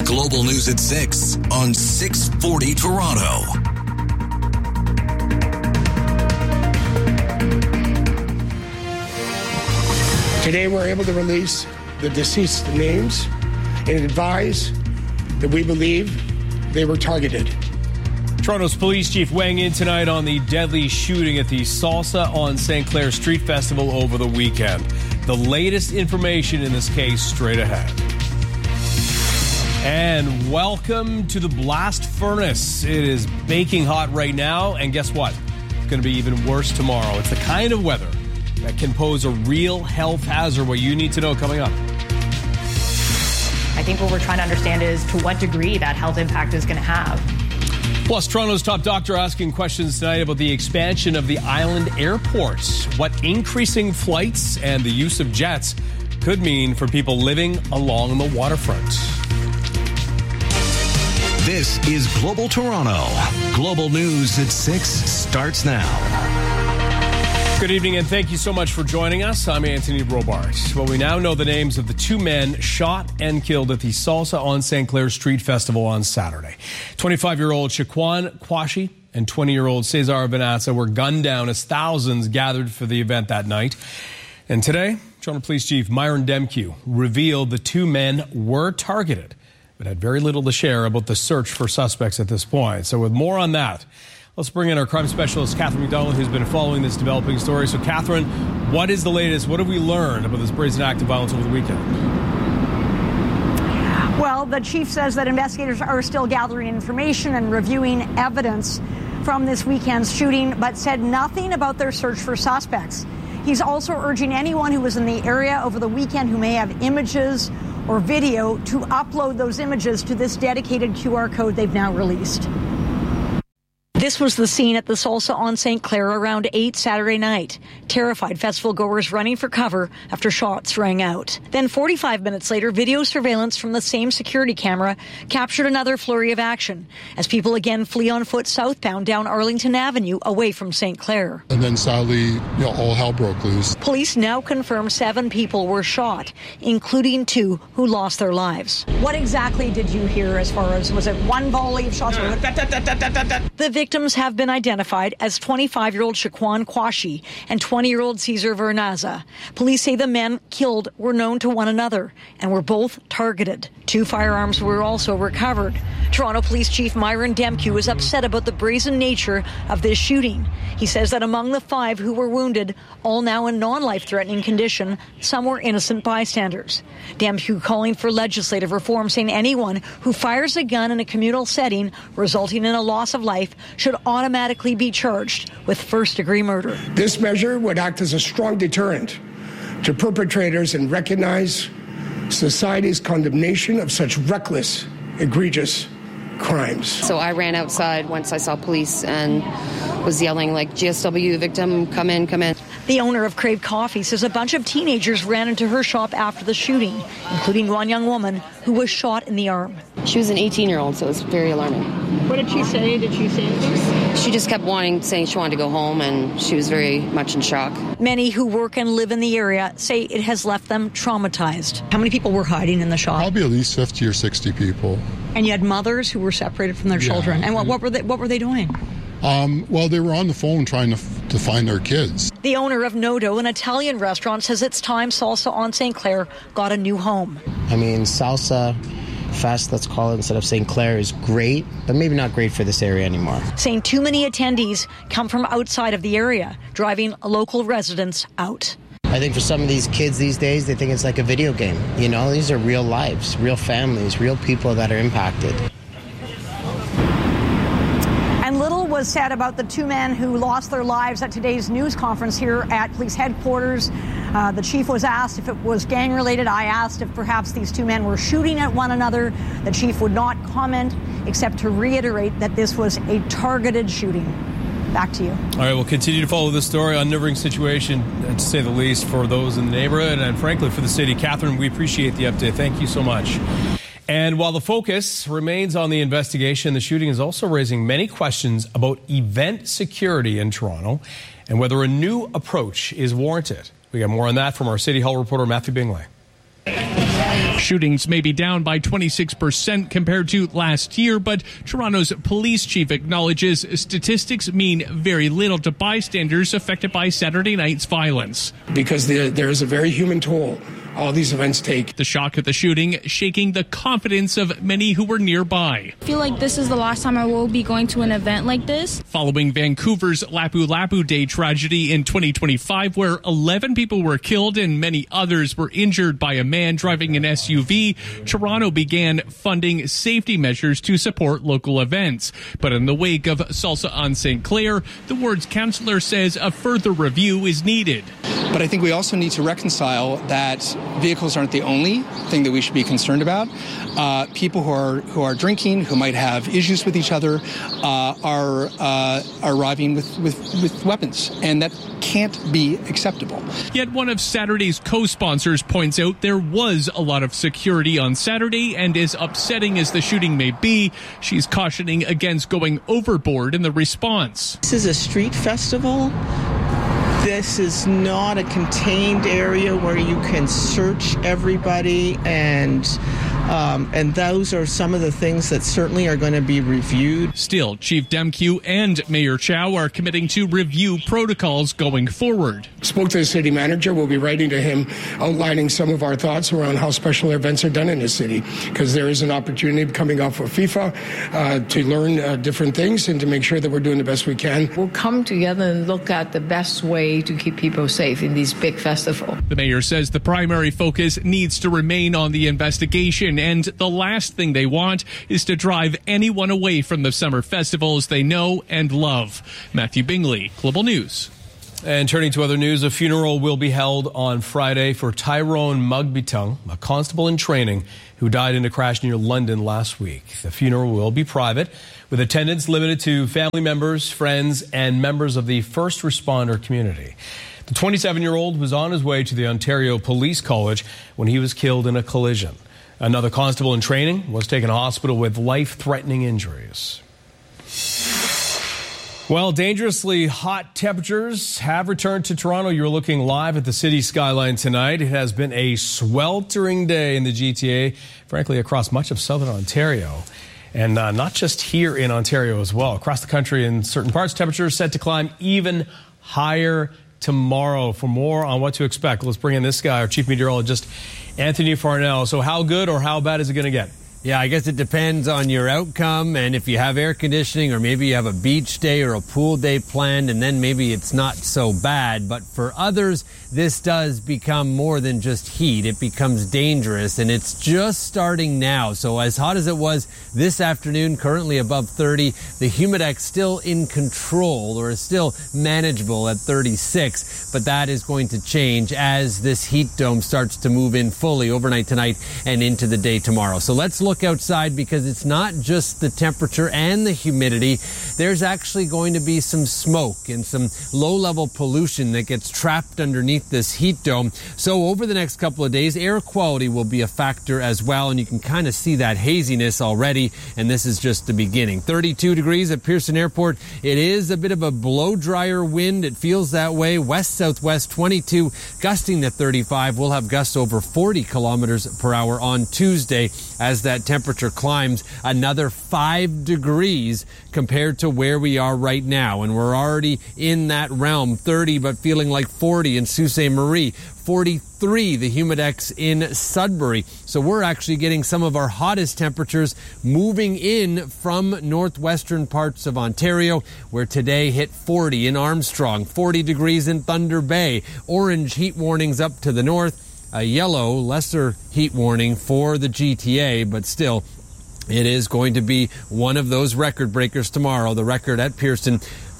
Global News at 6 on 640 Toronto. Today we're able to release the deceased names and advise that we believe they were targeted. Toronto's police chief weighing in tonight on the deadly shooting at the Salsa on St. Clair Street Festival over the weekend. The latest information in this case straight ahead. And welcome to the blast furnace. It is baking hot right now, and guess what? It's going to be even worse tomorrow. It's the kind of weather that can pose a real health hazard. What you need to know coming up. I think what we're trying to understand is to what degree that health impact is going to have. Plus, Toronto's top doctor asking questions tonight about the expansion of the island airport, what increasing flights and the use of jets could mean for people living along the waterfront. This is Global Toronto. Global News at 6 starts now. Good evening, and thank you so much for joining us. I'm Anthony Robart. Well, we now know the names of the two men shot and killed at the Salsa on St. Clair Street Festival on Saturday. 25-year-old Shaquan Quashie and 20-year-old Cesar Venazza were gunned down as thousands gathered for the event that night. And today, Toronto Police Chief Myron Demkiw revealed the two men were targeted, but had very little to share about the search for suspects at this point. So with more on that, let's bring in our crime specialist, Catherine McDonald, who's been following this developing story. So, Catherine, what is the latest? What have we learned about this brazen act of violence over the weekend? Well, the chief says that investigators are still gathering information and reviewing evidence from this weekend's shooting, but said nothing about their search for suspects. He's also urging anyone who was in the area over the weekend who may have images or video to upload those images to this dedicated QR code they've now released. This was the scene at the Salsa on St. Clair around 8 Saturday night. Terrified festival goers running for cover after shots rang out. Then 45 minutes later, video surveillance from the same security camera captured another flurry of action as people again flee on foot southbound down Arlington Avenue away from St. Clair. And then sadly, all hell broke loose. Police now confirm 7 people were shot, including 2 who lost their lives. What exactly did you hear as far as, was it one volley of shots? The victims have been identified as 25-year-old Shaquan Quashie and 20-year-old Cesar Venazza. Police say the men killed were known to one another and were both targeted. 2 firearms were also recovered. Toronto Police Chief Myron Demkiw is upset about the brazen nature of this shooting. He says that among the 5 who were wounded, all now in non-life-threatening condition, some were innocent bystanders. Demkiw calling for legislative reform, saying anyone who fires a gun in a communal setting resulting in a loss of life should automatically be charged with first-degree murder. This measure would act as a strong deterrent to perpetrators and recognize society's condemnation of such reckless, egregious crimes. So I ran outside once I saw police and was yelling like, GSW victim, come in, come in. The owner of Crave Coffee says a bunch of teenagers ran into her shop after the shooting, including one young woman who was shot in the arm. She was an 18-year-old, so it was very alarming. What did she say? Did she say anything? She just kept saying she wanted to go home, and she was very much in shock. Many who work and live in the area say it has left them traumatized. How many people were hiding in the shop? Probably at least 50 or 60 people. And you had mothers who were separated from their children. And what were they doing? Well, they were on the phone trying to find their kids. The owner of Nodo, an Italian restaurant, says it's time Salsa on St. Clair got a new home. I mean, Salsa Fest, let's call it, instead of St. Clair, is great, but maybe not great for this area anymore. Saying too many attendees come from outside of the area, driving local residents out. I think for some of these kids these days, they think it's like a video game. You know, these are real lives, real families, real people that are impacted. And little was said about the 2 men who lost their lives at today's news conference here at police headquarters. The chief was asked if it was gang-related. I asked if perhaps these 2 men were shooting at one another. The chief would not comment, except to reiterate that this was a targeted shooting. Back to you. All right, we'll continue to follow this story. Unnerving situation, to say the least, for those in the neighborhood and, frankly, for the city. Catherine, we appreciate the update. Thank you so much. And while the focus remains on the investigation, the shooting is also raising many questions about event security in Toronto and whether a new approach is warranted. We got more on that from our City Hall reporter, Matthew Bingley. Shootings may be down by 26% compared to last year, but Toronto's police chief acknowledges statistics mean very little to bystanders affected by Saturday night's violence. Because there is a very human toll all these events take. The shock of the shooting shaking the confidence of many who were nearby. I feel like this is the last time I will be going to an event like this. Following Vancouver's Lapu Lapu Day tragedy in 2025, where 11 people were killed and many others were injured by a man driving an SUV, Toronto began funding safety measures to support local events. But in the wake of Salsa on St. Clair, the ward's councillor says a further review is needed. But I think we also need to reconcile that vehicles aren't the only thing that we should be concerned about. People who are drinking, who might have issues with each other, are arriving with weapons, and that can't be acceptable. Yet one of Saturday's co-sponsors points out there was a lot of security on Saturday, and as upsetting as the shooting may be, she's cautioning against going overboard in the response. This is a street festival. This is not a contained area where you can search everybody, and those are some of the things that certainly are going to be reviewed. Still, Chief Demkew and Mayor Chow are committing to review protocols going forward. Spoke to the city manager. We'll be writing to him outlining some of our thoughts around how special events are done in the city, because there is an opportunity coming up for FIFA to learn different things and to make sure that we're doing the best we can. We'll come together and look at the best way to keep people safe in these big festivals. The mayor says the primary focus needs to remain on the investigation, and the last thing they want is to drive anyone away from the summer festivals they know and love. Matthew Bingley, Global News. And turning to other news, a funeral will be held on Friday for Tyrone Mugbittung, a constable in training who died in a crash near London last week. The funeral will be private, with attendance limited to family members, friends, and members of the first responder community. The 27-year-old was on his way to the Ontario Police College when he was killed in a collision. Another constable in training was taken to hospital with life-threatening injuries. Well, dangerously hot temperatures have returned to Toronto. You're looking live at the city skyline tonight. It has been a sweltering day in the GTA, frankly, across much of southern Ontario. And not just here in Ontario as well. Across the country in certain parts, temperatures set to climb even higher tomorrow. For more on what to expect, let's bring in this guy, our chief meteorologist, Anthony Farnell. So how good or how bad is it going to get? Yeah, I guess it depends on your outcome, and if you have air conditioning, or maybe you have a beach day or a pool day planned, and then maybe it's not so bad. But for others, this does become more than just heat. It becomes dangerous, and it's just starting now. So as hot as it was this afternoon, currently above 30, the Humidex still in control, or is still manageable at 36. But that is going to change as this heat dome starts to move in fully overnight tonight and into the day tomorrow. So let's look outside, because it's not just the temperature and the humidity. There's actually going to be some smoke and some low-level pollution that gets trapped underneath this heat dome. So over the next couple of days, air quality will be a factor as well, and you can kind of see that haziness already, and this is just the beginning. 32 degrees at Pearson Airport. It is a bit of a blow-dryer wind. It feels that way. West-southwest 22, gusting to 35. We'll have gusts over 40 kilometers per hour on Tuesday as that temperature climbs another 5 degrees compared to where we are right now. And we're already in that realm, 30 but feeling like 40 in Sault Ste. Marie, 43 the Humidex in Sudbury. So we're actually getting some of our hottest temperatures moving in from northwestern parts of Ontario, where today hit 40 in Armstrong, 40 degrees in Thunder Bay, orange heat warnings up to the north, a yellow, lesser heat warning for the GTA, but still, it is going to be one of those record breakers tomorrow. The record at Pearson,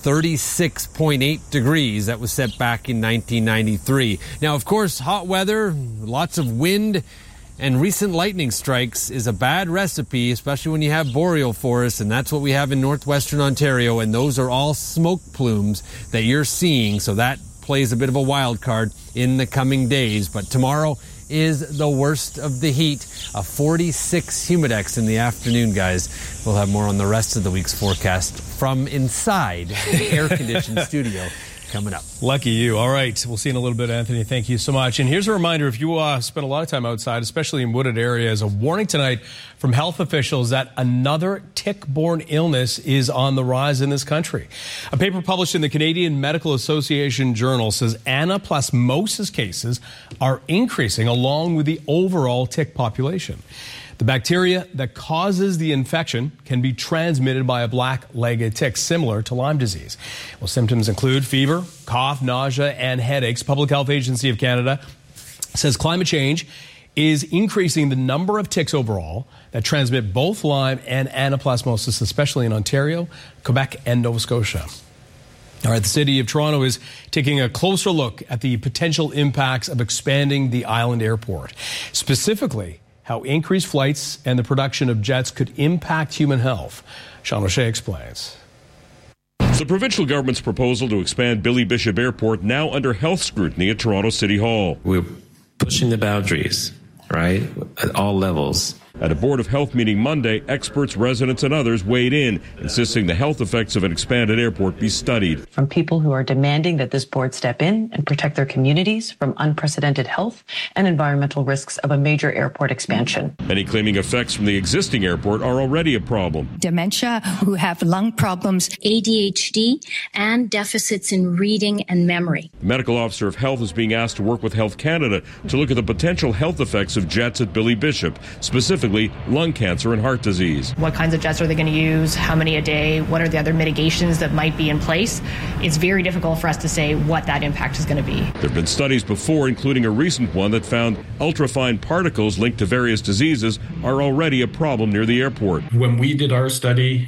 36.8 degrees. That was set back in 1993. Now, of course, hot weather, lots of wind, and recent lightning strikes is a bad recipe, especially when you have boreal forests, and that's what we have in northwestern Ontario, and those are all smoke plumes that you're seeing, so that plays a bit of a wild card in the coming days. But tomorrow is the worst of the heat. A 46 Humidex in the afternoon, guys. We'll have more on the rest of the week's forecast from inside the air-conditioned studio coming up. Lucky you. All right. We'll see in a little bit, Anthony. Thank you so much. And here's a reminder, if you spend a lot of time outside, especially in wooded areas, a warning tonight from health officials that another tick-borne illness is on the rise in this country. A paper published in the Canadian Medical Association Journal says anaplasmosis cases are increasing along with the overall tick population. The bacteria that causes the infection can be transmitted by a black-legged tick, similar to Lyme disease. Well, symptoms include fever, cough, nausea, and headaches. Public Health Agency of Canada says climate change is increasing the number of ticks overall that transmit both Lyme and anaplasmosis, especially in Ontario, Quebec, and Nova Scotia. All right, the City of Toronto is taking a closer look at the potential impacts of expanding the island airport. Specifically, how increased flights and the production of jets could impact human health. Sean O'Shea explains. The provincial government's proposal to expand Billy Bishop Airport now under health scrutiny at Toronto City Hall. We're pushing the boundaries, right, at all levels. At a Board of Health meeting Monday, experts, residents, and others weighed in, insisting the health effects of an expanded airport be studied. From people who are demanding that this board step in and protect their communities from unprecedented health and environmental risks of a major airport expansion. Many claiming effects from the existing airport are already a problem. Dementia, who have lung problems, ADHD, and deficits in reading and memory. The medical officer of health is being asked to work with Health Canada to look at the potential health effects of jets at Billy Bishop, specifically lung cancer and heart disease. What kinds of jets are they going to use? How many a day? What are the other mitigations that might be in place? It's very difficult for us to say what that impact is going to be. There have been studies before, including a recent one that found ultrafine particles linked to various diseases are already a problem near the airport. When we did our study,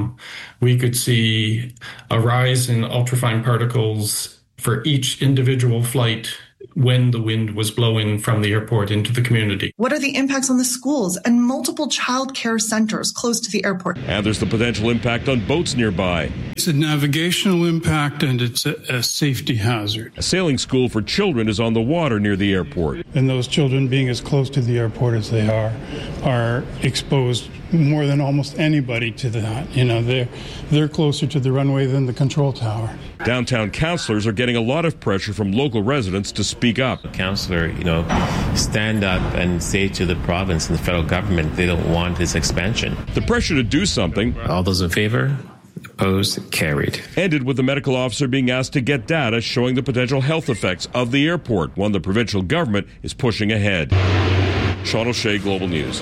we could see a rise in ultrafine particles for each individual flight when the wind was blowing from the airport into the community. What are the impacts on the schools and multiple child care centers close to the airport? And there's the potential impact on boats nearby. It's a navigational impact and it's a safety hazard. A sailing school for children is on the water near the airport. And those children, being as close to the airport as they are exposed more than almost anybody to that. You know, they're closer to the runway than the control tower. Downtown councillors are getting a lot of pressure from local residents to speak up. A councillor, stand up and say to the province and the federal government they don't want this expansion. The pressure to do something. All those in favor? Opposed? Carried. Ended with the medical officer being asked to get data showing the potential health effects of the airport, one the provincial government is pushing ahead. Sean O'Shea, Global News.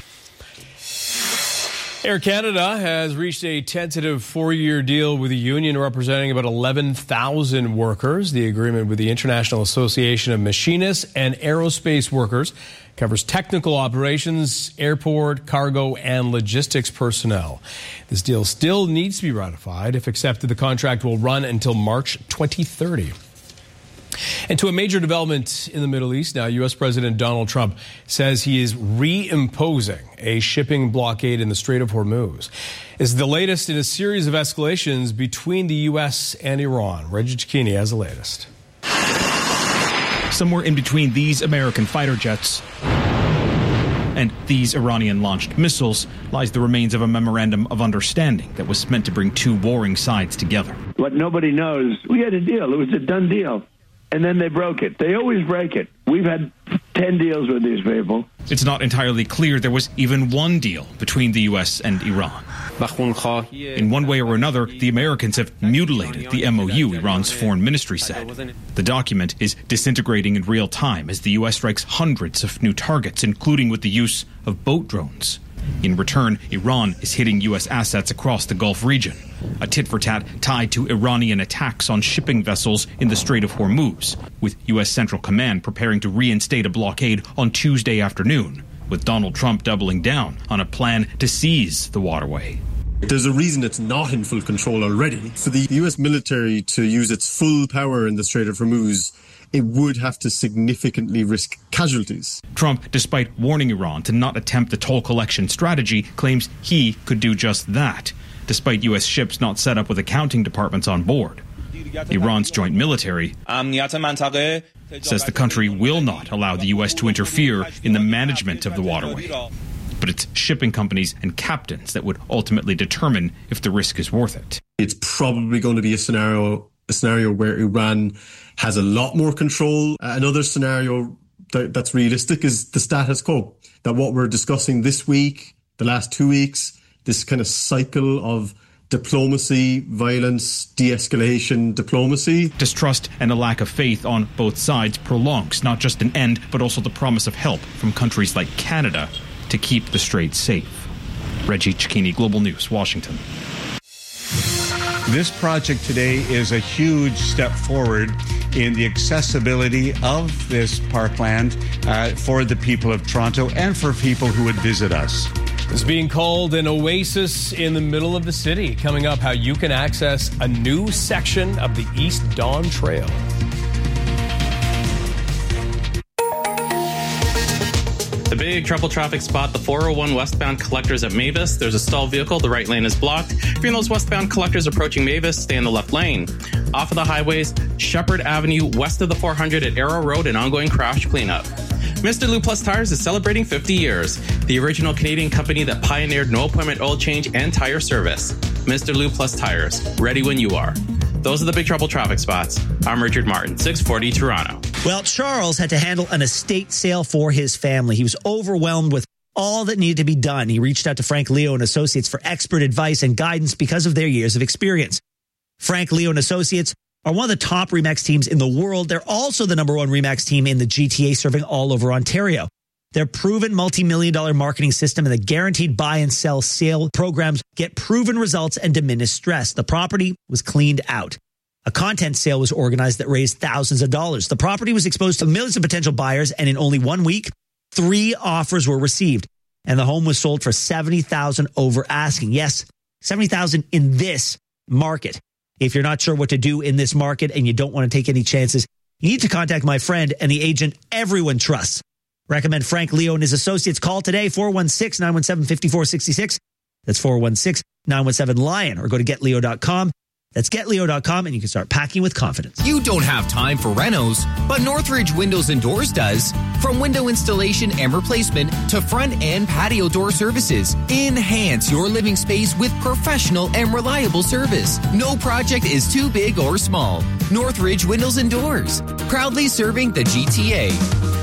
Air Canada has reached a tentative 4-year deal with a union representing about 11,000 workers. The agreement with the International Association of Machinists and Aerospace Workers covers technical operations, airport, cargo, and logistics personnel. This deal still needs to be ratified. If accepted, the contract will run until March 2030. And to a major development in the Middle East now, U.S. President Donald Trump says he is reimposing a shipping blockade in the Strait of Hormuz. It's the latest in a series of escalations between the U.S. and Iran. Reggie Cicchini has the latest. Somewhere in between these American fighter jets and these Iranian-launched missiles lies the remains of a memorandum of understanding that was meant to bring two warring sides together. What nobody knows, we had a deal. It was a done deal. And then they broke it. They always break it. We've had 10 deals with these people. It's not entirely clear there was even one deal between the U.S. and Iran. In one way or another, the Americans have mutilated the MOU, Iran's foreign ministry said. The document is disintegrating in real time as the U.S. strikes hundreds of new targets, including with the use of boat drones. In return, Iran is hitting U.S. assets across the Gulf region, a tit-for-tat tied to Iranian attacks on shipping vessels in the Strait of Hormuz, with U.S. Central Command preparing to reinstate a blockade on Tuesday afternoon, with Donald Trump doubling down on a plan to seize the waterway. There's a reason it's not in full control already. For the U.S. military to use its full power in the Strait of Hormuz, it would have to significantly risk casualties. Trump, despite warning Iran to not attempt the toll collection strategy, claims he could do just that, despite U.S. ships not set up with accounting departments on board. Iran's joint military says the country will not allow the U.S. to interfere in the management of the waterway. But it's shipping companies and captains that would ultimately determine if the risk is worth it. It's probably going to be a scenario a scenario where Iran has a lot more control. Another scenario that's realistic is the status quo, that what we're discussing this week, the last 2 weeks, this kind of cycle of diplomacy, violence, de-escalation, diplomacy. Distrust and a lack of faith on both sides prolongs not just an end, but also the promise of help from countries like Canada to keep the Strait safe. Reggie Cicchini, Global News, Washington. This project today is a huge step forward in the accessibility of this parkland for the people of Toronto and for people who would visit us. It's being called an oasis in the middle of the city. Coming up, how you can access a new section of the East Don Trail. The big trouble traffic spot, the 401 westbound collectors at Mavis. There's a stalled vehicle. The right lane is blocked. If you're in those westbound collectors approaching Mavis, stay in the left lane. Off of the highways, Shepherd Avenue, west of the 400 at Arrow Road, an ongoing crash cleanup. Mr. Lube Plus Tires is celebrating 50 years. The original Canadian company that pioneered no-appointment oil change and tire service. Mr. Lube Plus Tires, ready when you are. Those are the big trouble traffic spots. I'm Richard Martin, 640 Toronto. Well, Charles had to handle an estate sale for his family. He was overwhelmed with all that needed to be done. He reached out to Frank Leo and Associates for expert advice and guidance because of their years of experience. Frank Leo and Associates are one of the top RE/MAX teams in the world. They're also the #1 RE/MAX team in the GTA, serving all over Ontario. Their proven multi-million-dollar marketing system and the guaranteed buy and sell sale programs get proven results and diminish stress. The property was cleaned out. A content sale was organized that raised thousands of dollars. The property was exposed to millions of potential buyers, and in only 1 week, 3 offers were received. And the home was sold for $70,000 over asking. Yes, $70,000 in this market. If you're not sure what to do in this market and you don't want to take any chances, you need to contact my friend and the agent everyone trusts. Recommend Frank Leo and his associates. Call today, 416-917-5466. That's 416-917-LION, or go to getleo.com. That's getleo.com, and you can start packing with confidence. You don't have time for renos, but Northridge Windows and Doors does. From window installation and replacement to front and patio door services, enhance your living space with professional and reliable service. No project is too big or small. Northridge Windows and Doors, proudly serving the GTA.